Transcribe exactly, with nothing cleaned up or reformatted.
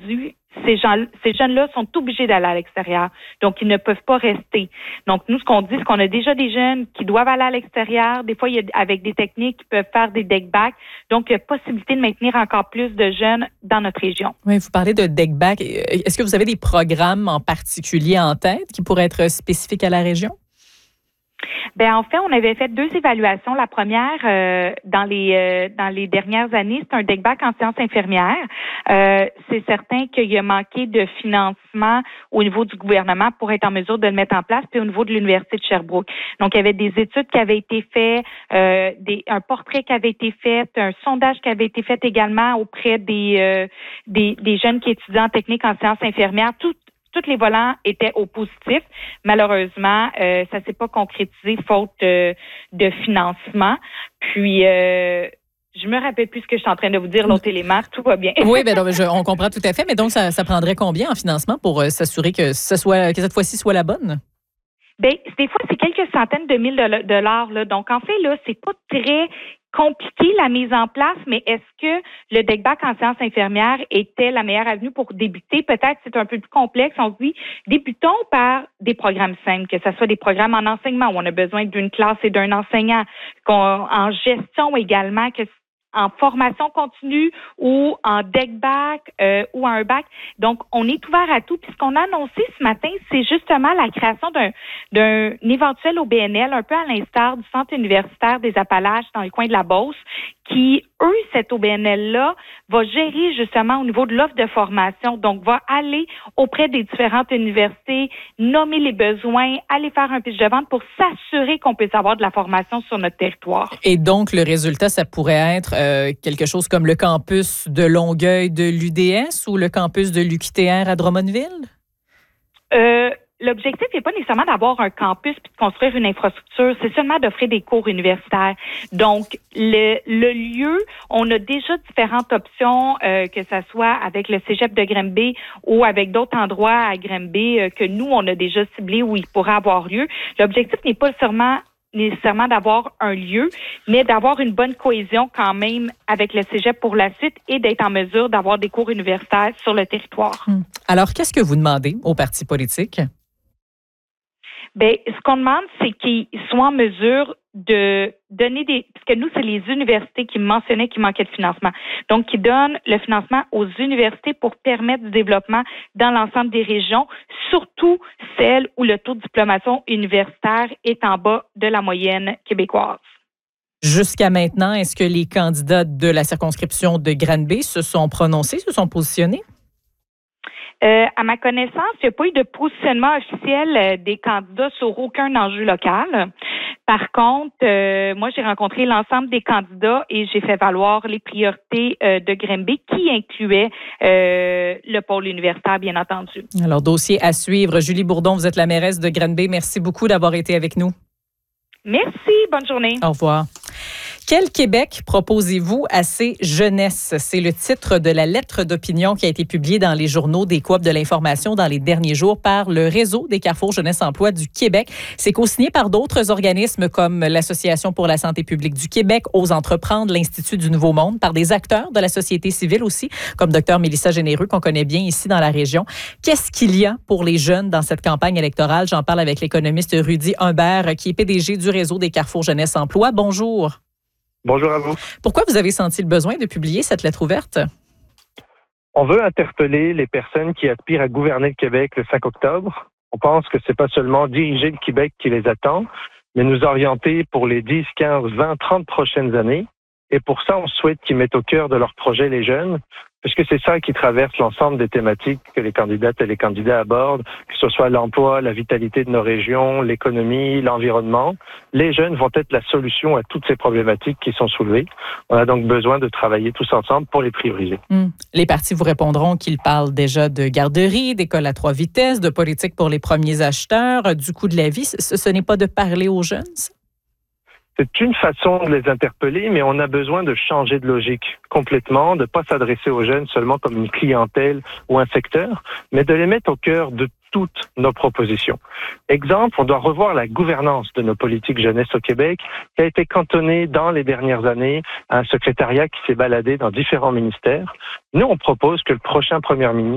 aujourd'hui, ces gens, ces jeunes-là sont obligés d'aller à l'extérieur. Donc, ils ne peuvent pas rester. Donc, nous, ce qu'on dit, c'est qu'on a déjà des jeunes qui doivent aller à l'extérieur. Des fois, il y a, avec des techniques, qui peuvent faire des deck back. Donc, il y a possibilité de maintenir encore plus de jeunes dans notre région. Oui, vous parlez de deck back. Est-ce que vous avez des programmes en particulier en tête qui pourraient être spécifiques à la région? Ben en fait, on avait fait deux évaluations. La première, euh, dans les euh, dans les dernières années, c'est un deck back en sciences infirmières. Euh, c'est certain qu'il y a manqué de financement au niveau du gouvernement pour être en mesure de le mettre en place, puis au niveau de l'Université de Sherbrooke. Donc, il y avait des études qui avaient été faites, euh, des, un portrait qui avait été fait, un sondage qui avait été fait également auprès des euh, des, des jeunes qui étudient en technique en sciences infirmières. Tout Tous les volants étaient au positif. Malheureusement, euh, ça s'est pas concrétisé faute de, de financement. Puis, euh, je me rappelle plus ce que je suis en train de vous dire, l'autre élément, tout va bien. Oui, ben non, je, on comprend tout à fait. Mais donc, ça, ça prendrait combien en financement pour euh, s'assurer que, ça soit, que cette fois-ci soit la bonne? Bien, des fois, c'est quelques centaines de mille de dollars. Là. Donc, en fait, là, c'est pas très compliqué la mise en place, mais est-ce que le deck back en sciences infirmières était la meilleure avenue pour débuter? Peut-être c'est un peu plus complexe. On se dit, débutons par des programmes simples, que ce soit des programmes en enseignement où on a besoin d'une classe et d'un enseignant, qu'on, en gestion également, que en formation continue ou en deck back euh, ou un bac. Donc, on est ouvert à tout. Puis, ce qu'on a annoncé ce matin, c'est justement la création d'un, d'un éventuel O B N L, un peu à l'instar du Centre universitaire des Appalaches dans le coin de la Beauce, qui, eux, cet O B N L-là, va gérer justement au niveau de l'offre de formation. Donc, va aller auprès des différentes universités, nommer les besoins, aller faire un pitch de vente pour s'assurer qu'on puisse avoir de la formation sur notre territoire. Et donc, le résultat, ça pourrait être euh, quelque chose comme le campus de Longueuil de l'U D S ou le campus de l'U Q T R à Drummondville? Euh... L'objectif n'est pas nécessairement d'avoir un campus puis de construire une infrastructure, c'est seulement d'offrir des cours universitaires. Donc, le, le lieu, on a déjà différentes options, euh, que ça soit avec le Cégep de Granby ou avec d'autres endroits à Granby euh, que nous, on a déjà ciblés où il pourrait avoir lieu. L'objectif n'est pas seulement nécessairement d'avoir un lieu, mais d'avoir une bonne cohésion quand même avec le Cégep pour la suite et d'être en mesure d'avoir des cours universitaires sur le territoire. Alors, qu'est-ce que vous demandez aux partis politiques? Bien, ce qu'on demande, c'est qu'ils soient en mesure de donner des... Parce que nous, c'est les universités qui mentionnaient qu'il manquait de financement. Donc, qui donnent le financement aux universités pour permettre du développement dans l'ensemble des régions, surtout celles où le taux de diplomation universitaire est en bas de la moyenne québécoise. Jusqu'à maintenant, est-ce que les candidats de la circonscription de Granby se sont prononcés, se sont positionnés? Euh, à ma connaissance, il n'y a pas eu de positionnement officiel euh, des candidats sur aucun enjeu local. Par contre, euh, moi, j'ai rencontré l'ensemble des candidats et j'ai fait valoir les priorités euh, de Granby qui incluaient euh, le pôle universitaire, bien entendu. Alors, dossier à suivre. Julie Bourdon, vous êtes la mairesse de Granby. Merci beaucoup d'avoir été avec nous. Merci. Bonne journée. Au revoir. Quel Québec proposez-vous à ces jeunesses? C'est le titre de la lettre d'opinion qui a été publiée dans les journaux des Coop de l'information dans les derniers jours par le réseau des Carrefours Jeunesse Emploi du Québec. C'est co-signé par d'autres organismes comme l'Association pour la santé publique du Québec, Ose entreprendre, l'Institut du Nouveau Monde, par des acteurs de la société civile aussi, comme Dr Mélissa Généreux, qu'on connaît bien ici dans la région. Qu'est-ce qu'il y a pour les jeunes dans cette campagne électorale? J'en parle avec l'économiste Rudy Humbert, qui est P D G du réseau des Carrefours Jeunesse Emploi. Bonjour. Bonjour à vous. Pourquoi vous avez senti le besoin de publier cette lettre ouverte? On veut interpeller les personnes qui aspirent à gouverner le Québec le cinq octobre. On pense que c'est pas seulement diriger le Québec qui les attend, mais nous orienter pour les dix, quinze, vingt, trente prochaines années. Et pour ça, on souhaite qu'ils mettent au cœur de leur projet les jeunes, puisque c'est ça qui traverse l'ensemble des thématiques que les candidates et les candidats abordent, que ce soit l'emploi, la vitalité de nos régions, l'économie, l'environnement. Les jeunes vont être la solution à toutes ces problématiques qui sont soulevées. On a donc besoin de travailler tous ensemble pour les prioriser. Mmh. Les partis vous répondront qu'ils parlent déjà de garderie, d'école à trois vitesses, de politique pour les premiers acheteurs, du coût de la vie. Ce, ce n'est pas de parler aux jeunes, ça? C'est une façon de les interpeller, mais on a besoin de changer de logique complètement, de ne pas s'adresser aux jeunes seulement comme une clientèle ou un secteur, mais de les mettre au cœur de toutes nos propositions. Exemple, on doit revoir la gouvernance de nos politiques jeunesse au Québec, qui a été cantonnée dans les dernières années à un secrétariat qui s'est baladé dans différents ministères. Nous, on propose que le prochain premier ministre